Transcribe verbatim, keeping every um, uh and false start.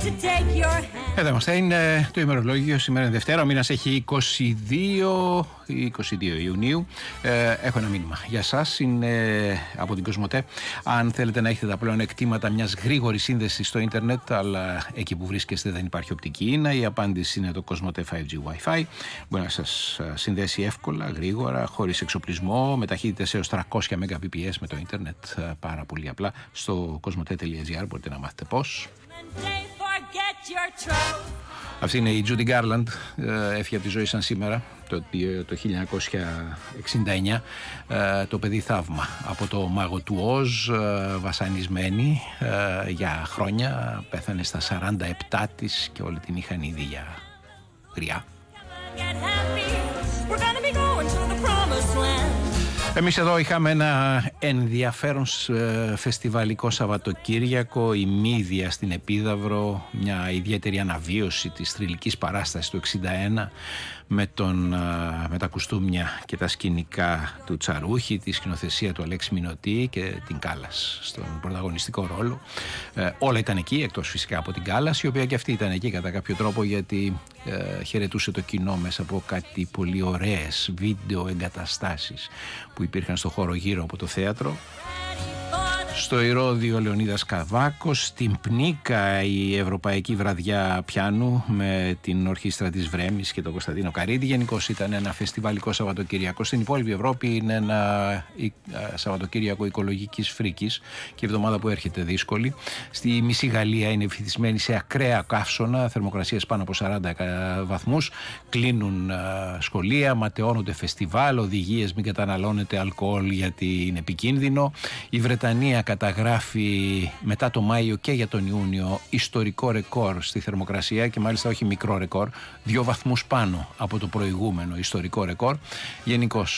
Εδώ είμαστε, είναι το ημερολόγιο. Σήμερα είναι Δευτέρα, ο μήνας έχει είκοσι δύο, είκοσι δύο Ιουνίου. Ε, έχω ένα μήνυμα για σας, είναι από την Κοσμοτέ. Αν θέλετε να έχετε τα πλέον εκτήματα μιας γρήγορης σύνδεσης στο ίντερνετ, αλλά εκεί που βρίσκεστε δεν υπάρχει οπτική ίνα, η απάντηση είναι το Κοσμοτέ φάιβ τζι Wi-Fi. Μπορεί να σας συνδέσει εύκολα, γρήγορα, χωρίς εξοπλισμό, με ταχύτητες έως τριακόσια Mbps με το ίντερνετ. Πάρα πολύ απλά. Στο κοσμοτέ τελεία τζι άρ μπορείτε να μάθετε πώς. Αυτή είναι η Judy Garland, έφυγε από τη ζωή σαν σήμερα το, το χίλια εννιακόσια εξήντα εννιά, το παιδί θαύμα από το μάγο του Οζ, βασανισμένη για χρόνια, πέθανε στα σαράντα επτά της και όλοι την είχαν ήδη για γριά. Εμείς εδώ είχαμε ένα ενδιαφέρον φεστιβαλικό Σαββατοκύριακο, η Μύδια στην Επίδαυρο, μια ιδιαίτερη αναβίωση της θρυλικής παράστασης του εξήντα ένα με, τον, με τα κουστούμια και τα σκηνικά του Τσαρούχη, τη σκηνοθεσία του Αλέξη Μινωτή και την Κάλλας στον πρωταγωνιστικό ρόλο. Ε, όλα ήταν εκεί, εκτός φυσικά από την Κάλλας, η οποία και αυτή ήταν εκεί κατά κάποιο τρόπο, γιατί ε, χαιρετούσε το κοινό μέσα από κάτι πολύ ωραίες βίντεο εγκαταστάσεις που υπήρχαν στο χώρο γύρω από το θέατρο. Στο Ηρώδειο Λεωνίδας Καβάκος, στην Πνίκα η Ευρωπαϊκή Βραδιά Πιάνου με την Ορχήστρα της Βρέμης και τον Κωνσταντίνο Καρίδη. Γενικώς ήταν ένα φεστιβαλικό Σαββατοκύριακο. Στην υπόλοιπη Ευρώπη είναι ένα Σαββατοκύριακο οικολογικής φρίκης και η εβδομάδα που έρχεται δύσκολη. Στη μισή Γαλλία είναι βυθισμένη σε ακραία καύσωνα, θερμοκρασίες πάνω από σαράντα βαθμούς. Κλείνουν σχολεία, ματαιώνονται φεστιβάλ, οδηγίες μην καταναλώνετε αλκοόλ γιατί είναι επικίνδυνο. Η Βρετανία καταγράφει μετά το Μάιο και για τον Ιούνιο ιστορικό ρεκόρ στη θερμοκρασία και μάλιστα όχι μικρό ρεκόρ, δύο βαθμούς πάνω από το προηγούμενο ιστορικό ρεκόρ. Γενικώς